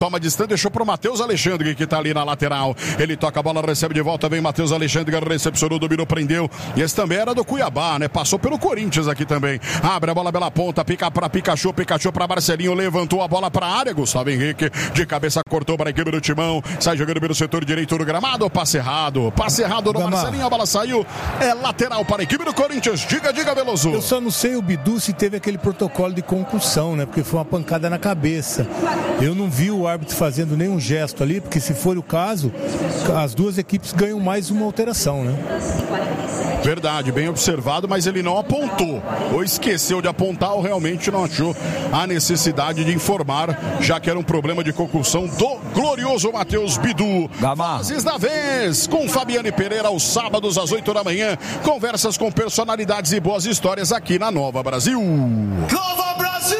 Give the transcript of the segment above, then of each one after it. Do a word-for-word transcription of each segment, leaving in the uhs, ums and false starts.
Toma distância, deixou pro Matheus Alexandre, que tá ali na lateral. Ele toca a bola, recebe de volta, vem Matheus Alexandre, recepcionou, dominou, prendeu. E esse também era do Cuiabá, né? Passou pelo Corinthians aqui também. Abre a bola pela ponta, pica pra Pikachu, Pikachu pra Marcelinho, levantou a bola pra área. Gustavo Henrique, de cabeça, cortou para a equipe do Timão. Sai jogando pelo setor direito do gramado. Passe errado, passe errado no Marcelinho, a bola saiu. É lateral para a equipe do Corinthians. Diga, diga, Veloso. Eu só não sei o Bidu se teve aquele protocolo de concussão, né? Porque foi uma pancada na cabeça. Eu não vi o árbitro fazendo nenhum gesto ali, porque se for o caso, as duas equipes ganham mais uma alteração, né? Verdade, bem observado, mas ele não apontou, ou esqueceu de apontar, ou realmente não achou a necessidade de informar, já que era um problema de concussão do glorioso Matheus Bidu. Fases da vez, com Fabiane Pereira, aos sábados às oito da manhã, conversas com personalidades e boas histórias aqui na Nova Brasil. Nova Brasil!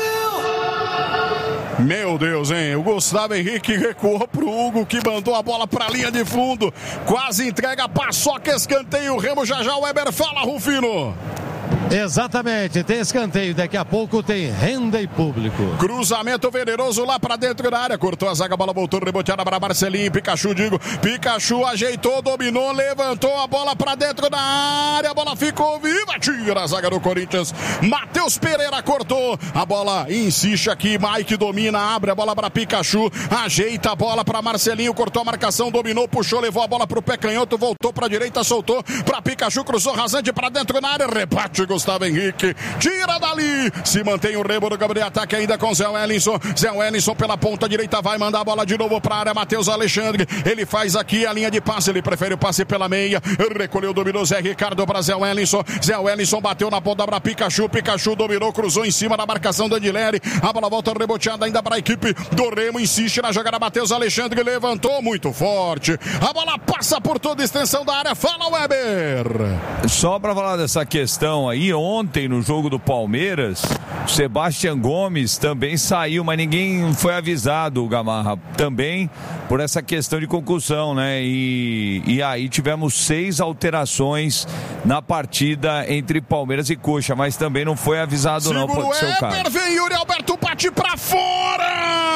Meu Deus, hein? O Gustavo Henrique recuou pro Hugo, que mandou a bola pra linha de fundo. Quase entrega a paçoca, escanteio. Remo já já, o Weber fala, Rufino. Exatamente, tem escanteio, daqui a pouco tem renda e público. Cruzamento venenoso lá pra dentro da área, cortou a zaga, a bola voltou, reboteada para Marcelinho, Pikachu, digo, Pikachu ajeitou, dominou, levantou a bola pra dentro da área, a bola ficou viva, tira a zaga do Corinthians, Matheus Pereira cortou, a bola insiste aqui, Mike domina, abre a bola pra Pikachu, ajeita a bola pra Marcelinho, cortou a marcação, dominou, puxou, levou a bola pro pé canhoto, voltou pra direita, soltou pra Pikachu, cruzou rasante pra dentro da área, rebate Gustavo Henrique, tira dali, se mantém o Remo do Gabriel, ataque ainda com Zé Wellington, Zé Wellington pela ponta direita, vai mandar a bola de novo para a área, Matheus Alexandre, ele faz aqui a linha de passe, ele prefere o passe pela meia, recolheu, dominou Zé Ricardo para Zé Wellington, Zé Wellington bateu na ponta para Pikachu, Pikachu dominou, cruzou em cima da marcação do Edileri, a bola volta reboteada ainda para a equipe do Remo, insiste na jogada, Matheus Alexandre levantou muito forte, a bola passa por toda a extensão da área, fala Weber. Só para falar dessa questão aí, ontem no jogo do Palmeiras, Sebastião Gomes também saiu, mas ninguém foi avisado, Gamarra, também por essa questão de concussão, né? E, e aí tivemos seis alterações na partida entre Palmeiras e Coxa, mas também não foi avisado. Seguro, não, pode ser o caso. Vem Yuri Alberto, bate pra fora!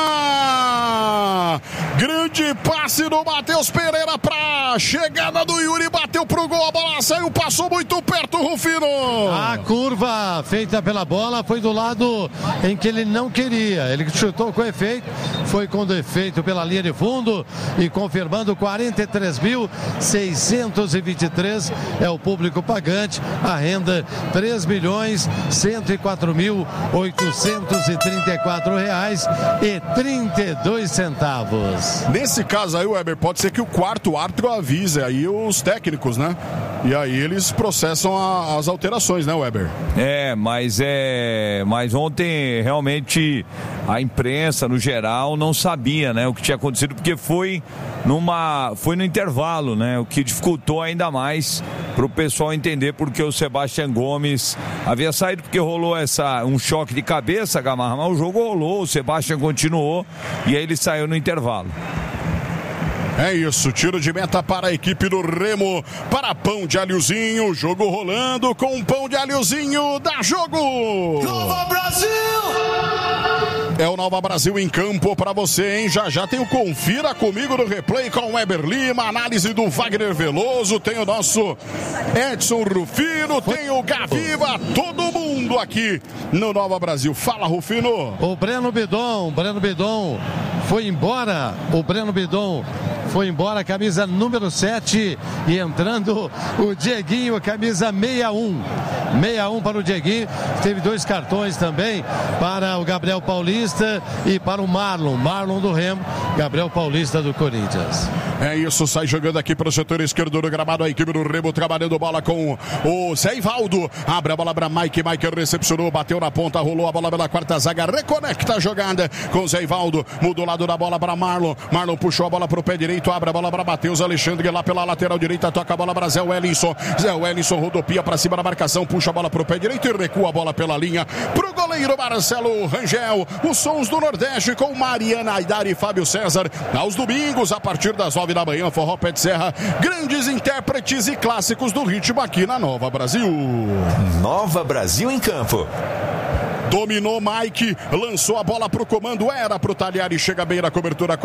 Grande passe do Matheus Pereira pra chegada do Yuri, bateu pro gol, a bola saiu, passou muito perto, Rufino. A curva feita pela bola foi do lado em que ele não queria, ele chutou com efeito, foi com defeito pela linha de fundo e confirmando quarenta e três mil seiscentos e vinte e três é o público pagante, a renda três milhões cento e quatro mil oitocentos e trinta e quatro reais e trinta e dois centavos. Nesse caso aí, Weber, pode ser que o quarto árbitro avise aí os técnicos, né? E aí eles processam a, as alterações, né, Weber? É, mas é, mas ontem realmente a imprensa no geral não sabia, né, o que tinha acontecido, porque foi numa, foi no intervalo, né, o que dificultou ainda mais para o pessoal entender porque o Sebastião Gomes havia saído, porque rolou essa, um choque de cabeça, Gamarra, mas o jogo rolou, o Sebastião continuou e aí ele saiu no intervalo. É isso, tiro de meta para a equipe do Remo, para Pão de Alhozinho, jogo rolando com Pão de Alhozinho, dá jogo! Nova Brasil! É o Nova Brasil em campo para você, hein? Já já tem o Confira Comigo no replay com o Weber Lima, análise do Wagner Veloso, tem o nosso Edson Rufino, tem o Gaviva, todo mundo aqui no Nova Brasil. Fala, Rufino! O Breno Bidon, Breno Bidon foi embora, o Breno Bidon foi embora, camisa número sete, e entrando o Dieguinho, camisa sessenta e um. sessenta e um para o Dieguinho, teve dois cartões também para o Gabriel Paulista e para o Marlon, Marlon do Remo, Gabriel Paulista do Corinthians. É isso, sai jogando aqui para o setor esquerdo do gramado, a equipe do Remo trabalhando bola com o Zé Ivaldo, abre a bola para Mike, Mike recepcionou, bateu na ponta, rolou a bola pela quarta zaga, reconecta a jogada com o Zé Ivaldo, mudou o lado da bola para Marlon, Marlon puxou a bola para o pé direito, abre a bola para Matheus Alexandre lá pela lateral direita, toca a bola para Zé Wellington, Zé Wellington rodopia para cima da marcação, puxa a bola para o pé direito e recua a bola pela linha pro goleiro Marcelo Rangel. Os sons do Nordeste com Mariana Aidar e Fábio César, aos domingos a partir das nove da manhã, Forró Pé de Serra, grandes intérpretes e clássicos do ritmo aqui na Nova Brasil. Nova Brasil em campo. Dominou Mike, lançou a bola pro comando, era pro Talhari, chega bem na cobertura.